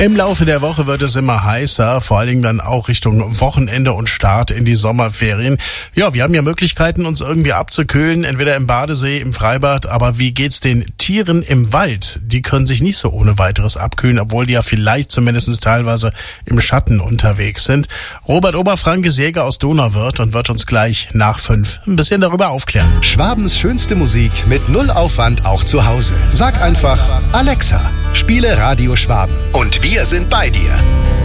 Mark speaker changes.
Speaker 1: Im Laufe der Woche wird es immer heißer, vor allen Dingen dann auch Richtung Wochenende und Start in die Sommerferien. Ja, wir haben ja Möglichkeiten, uns irgendwie abzukühlen, entweder im Badesee, im Freibad, aber wie geht's den Tieren im Wald? Die können sich nicht so ohne weiteres abkühlen, obwohl die ja vielleicht zumindest teilweise im Schatten unterwegs sind. Robert Oberfrank ist Jäger aus Donauwörth und wird uns gleich nach 5 ein bisschen darüber aufklären.
Speaker 2: Schwabens schönste Musik mit null Aufwand auch zu Hause. Sag einfach, Alexa, spiele Radio Schwaben. Und wir sind bei dir.